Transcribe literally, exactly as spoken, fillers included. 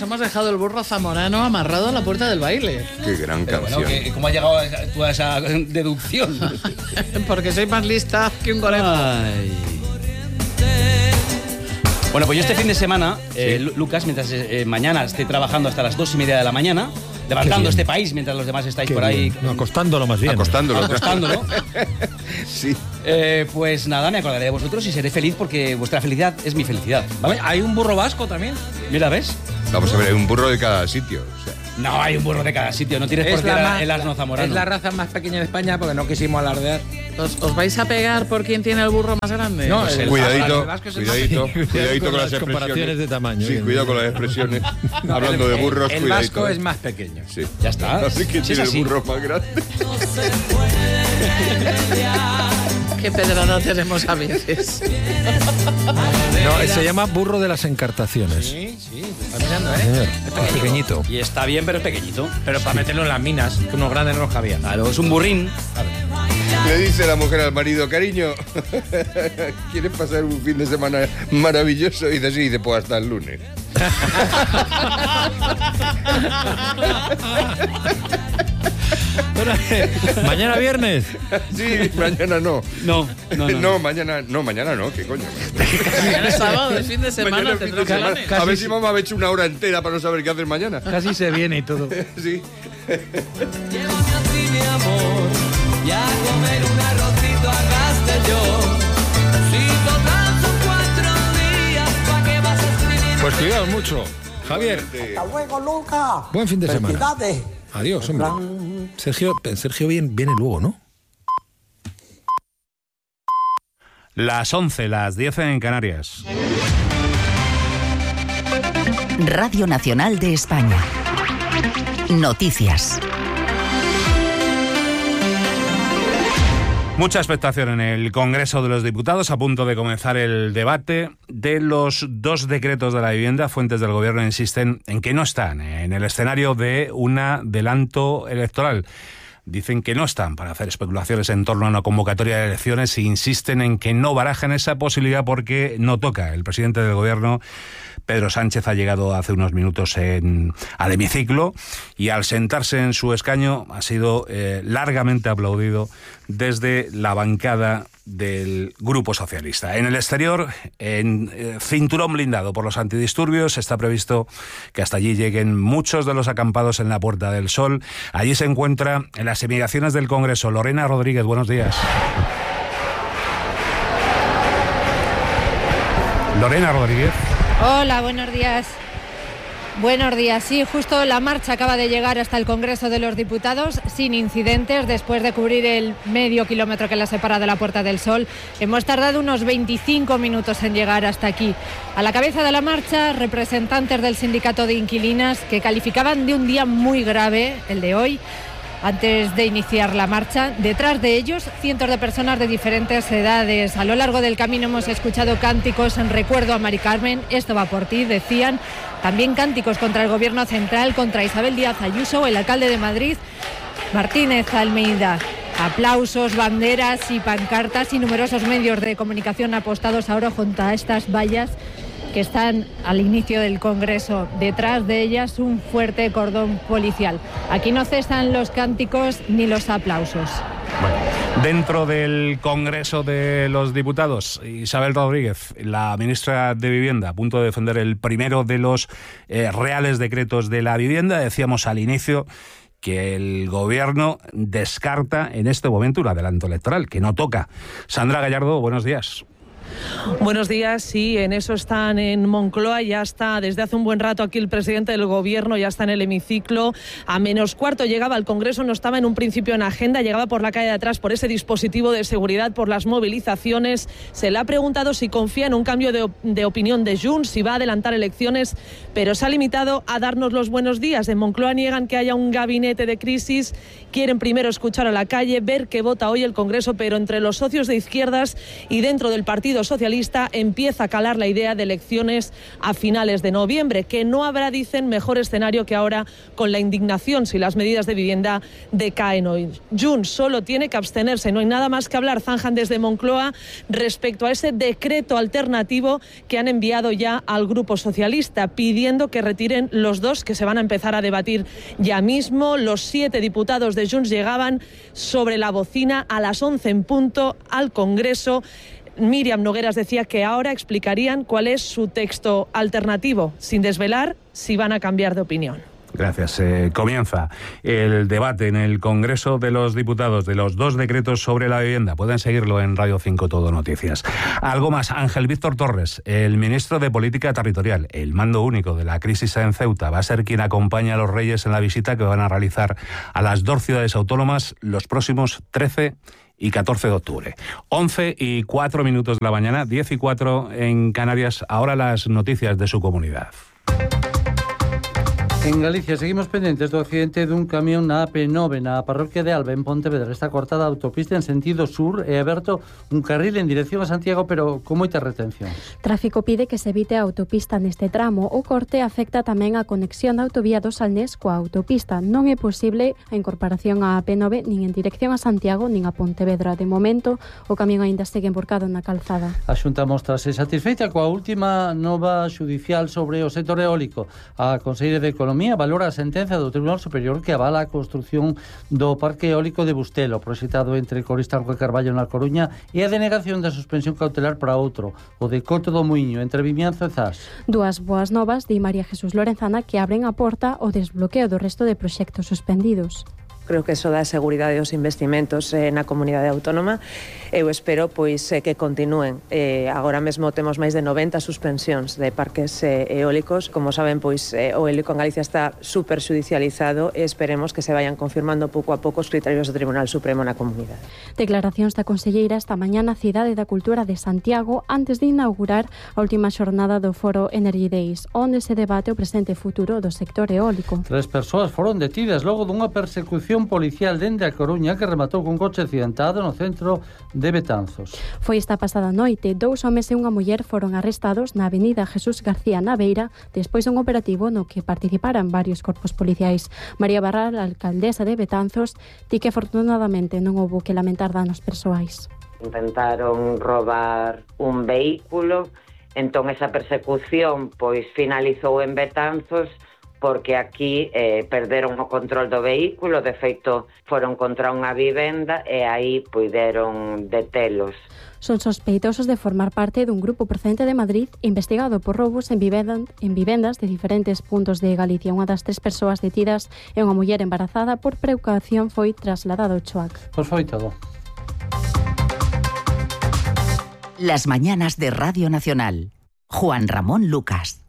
hemos dejado el burro zamorano amarrado a la puerta del baile. Qué gran Pero canción. bueno, ¿qué- ¿cómo has llegado a esa, tú a esa deducción? Porque soy más lista que un conejo. Ay. Bueno, pues yo este fin de semana, eh, Lu- Lucas, mientras eh, mañana esté trabajando hasta las dos y media de la mañana, levantando este país mientras los demás estáis Qué por ahí bien. No, acostándolo más bien. Acostándolo. acostándolo, Sí. eh, pues nada, me acordaré de vosotros y seré feliz porque vuestra felicidad es mi felicidad, ¿vale? Oye, hay un burro vasco también. Mira, ¿ves? Vamos a ver, hay un burro de cada sitio. O sea, No, hay un burro de cada sitio, no tienes por Es qué la, era más- el asno zamorano. es la raza más pequeña de España porque no quisimos alardear. ¿Os, os vais a pegar por quién tiene el burro más grande? No, Pues el- el- cuidadito, el vasco es el cuidadito, más- cuidadito con con las las comparaciones expresiones. de tamaño. Sí, Bien. cuidado con las expresiones. Hablando de burros, El cuidadito. vasco es más pequeño. Sí. Ya está. Así que Si es tiene así. el burro más grande. Qué pedrada tenemos a veces. No, se llama burro de las encartaciones. Sí, sí, está mirando, Señor, ¿eh? es pequeñito. Y está bien, pero es pequeñito. Pero para meterlo en las minas, que unos grandes no los cabían. Claro, es un burrín. Le dice la mujer al marido, cariño, ¿quieres pasar un fin de semana maravilloso? Y dice, sí, dice, pues hasta el lunes. Bueno, eh, mañana viernes. Sí, mañana no. No, no, no. No, mañana no, mañana no, ¿qué coño? Mañana es sábado, es fin de semana, Mañana es fin de tendrás semana. planes. A ver si vamos a hecho una hora entera para no saber qué hacer mañana. Casi se viene y todo. Sí. Llévame así, mi amor, y a comer un arrocito a Castellón. Si total son cuatro días, ¿pa' qué vas a escribir? Pues cuidaos mucho. Javier, Hasta luego, Luca. buen fin de semana. Felicidades. Adiós, hombre. Sergio, Sergio viene, viene luego, ¿no? Las once, las diez en Canarias. Radio Nacional de España. Noticias. Mucha expectación en el Congreso de los Diputados, a punto de comenzar el debate de los dos decretos de la vivienda. Fuentes del Gobierno insisten en que no están en el escenario de un adelanto electoral. Dicen que no están para hacer especulaciones en torno a una convocatoria de elecciones e insisten en que no barajan esa posibilidad porque no toca. El presidente del Gobierno, Pedro Sánchez, ha llegado hace unos minutos en, al hemiciclo y al sentarse en su escaño ha sido eh, largamente aplaudido desde la bancada del Grupo Socialista. En el exterior, en eh, cinturón blindado por los antidisturbios, está previsto que hasta allí lleguen muchos de los acampados en la Puerta del Sol. Allí se encuentra en las inmediaciones del Congreso Lorena Rodríguez. Buenos días. Lorena Rodríguez. Hola, buenos días. Buenos días. Sí, justo la marcha acaba de llegar hasta el Congreso de los Diputados sin incidentes después de cubrir el medio kilómetro que la separa de la Puerta del Sol. Hemos tardado unos veinticinco minutos en llegar hasta aquí. A la cabeza de la marcha, representantes del sindicato de inquilinas que calificaban de un día muy grave, el de hoy, antes de iniciar la marcha. Detrás de ellos, cientos de personas de diferentes edades. A lo largo del camino hemos escuchado cánticos en recuerdo a Mari Carmen. Esto va por ti, decían. También cánticos contra el Gobierno central, contra Isabel Díaz Ayuso, el alcalde de Madrid, Martínez Almeida. Aplausos, banderas y pancartas y numerosos medios de comunicación apostados ahora junto a estas vallas que están al inicio del Congreso. Detrás de ellas un fuerte cordón policial. Aquí no cesan los cánticos ni los aplausos. Bueno, dentro del Congreso de los Diputados, Isabel Rodríguez, la ministra de Vivienda, a punto de defender el primero de los eh, reales decretos de la vivienda. Decíamos al inicio que el Gobierno descarta en este momento un adelanto electoral, que no toca. Sandra Gallardo, buenos días. Buenos días, sí, en eso están en Moncloa, ya está desde hace un buen rato aquí el presidente del Gobierno, ya está en el hemiciclo. A menos cuarto llegaba al Congreso, no estaba en un principio en agenda, llegaba por la calle de atrás por ese dispositivo de seguridad, por las movilizaciones. Se le ha preguntado si confía en un cambio de, de opinión de Junts, si va a adelantar elecciones, pero se ha limitado a darnos los buenos días. En Moncloa niegan que haya un gabinete de crisis, quieren primero escuchar a la calle, ver qué vota hoy el Congreso, pero entre los socios de izquierdas y dentro del Partido Partido Socialista empieza a calar la idea de elecciones a finales de noviembre, que no habrá, dicen, mejor escenario que ahora con la indignación si las medidas de vivienda decaen hoy. Junts solo tiene que abstenerse, no hay nada más que hablar, zanjan desde Moncloa, respecto a ese decreto alternativo que han enviado ya al Grupo Socialista, pidiendo que retiren los dos que se van a empezar a debatir ya mismo. Los siete diputados de Junts llegaban sobre la bocina a las once en punto al Congreso. Míriam Nogueras decía que ahora explicarían cuál es su texto alternativo, sin desvelar si van a cambiar de opinión. Gracias. Eh, comienza el debate en el Congreso de los Diputados de los dos decretos sobre la vivienda. Pueden seguirlo en Radio cinco Todo Noticias. Algo más. Ángel Víctor Torres, el ministro de Política Territorial, el mando único de la crisis en Ceuta, va a ser quien acompaña a los Reyes en la visita que van a realizar a las dos ciudades autónomas los próximos trece y catorce de octubre. once y cuatro minutos de la mañana, diez y cuatro en Canarias. Ahora las noticias de su comunidad. En Galicia seguimos pendientes do accidente dun camión na A P nove na parroquia de Alba, en Pontevedra. Está cortada a autopista en sentido sur e aberto un carril en dirección a Santiago, pero con moita retención. Tráfico pide que se evite a autopista neste tramo. O corte afecta tamén a conexión da autovía do Salnés coa autopista. Non é posible a incorporación á A P nove nin en dirección a Santiago nin a Pontevedra. De momento, o camión aínda segue emborcado na calzada. A Xunta mostrase satisfeita coa última nova xudicial sobre o sector eólico. A Conselleira de Economía valora a sentenza do Tribunal Superior que avala a construción do parque eólico de Bustelo, proxectado entre Coristanco e Carballo na Coruña, e a denegación da suspensión cautelar para outro, o de Coto do Muiño, entre Vimianzo e Zas. Dúas boas novas de María Jesús Lorenzana que abren a porta ao desbloqueo do resto de proxectos suspendidos. Creo que eso dá seguridade aos investimentos eh, na comunidade autónoma. Eu espero pois eh, que continúen. Eh, agora mesmo temos máis de noventa suspensións de parques eh, eólicos. Como saben, pois eh, o eólico en Galicia está super judicializado e esperemos que se vayan confirmando pouco a pouco os criterios do Tribunal Supremo na comunidade. Declaracións da conselleira esta mañá na Cidade da Cultura de Santiago antes de inaugurar a última xornada do Foro Energy Days, onde se debate o presente e futuro do sector eólico. Tres persoas foron detidas logo dunha persecución policial dende a Coruña que rematou cun coche accidentado no centro de Betanzos. Foi esta pasada noite. Dous homes e unha muller foron arrestados na avenida Jesús García na Beira despois dun operativo no que participaran varios corpos policiais. María Barral, alcaldesa de Betanzos, di que afortunadamente non houbo que lamentar danos persoais. Intentaron robar un vehículo, entón esa persecución pois finalizou en Betanzos, porque aquí eh, perderon o control do vehículo, de feito foron contra unha vivenda e aí puideron detelos. Son sospeitosos de formar parte dun grupo procedente de Madrid investigado por roubos en, vivenda, en vivendas de diferentes puntos de Galicia. Unha das tres persoas detidas é unha muller embarazada. Por precaución foi trasladada ao Choac. Pois foi todo. Las mañanas de Radio Nacional. Juan Ramón Lucas.